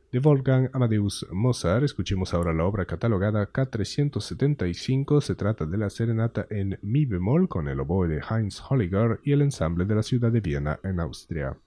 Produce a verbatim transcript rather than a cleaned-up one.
de Wolfgang Amadeus Mozart. Escuchemos ahora la obra catalogada K trescientos setenta y cinco. Se trata de la serenata en mi bemol con el oboe de Heinz Holliger y el ensamble de la ciudad de Viena en Austria.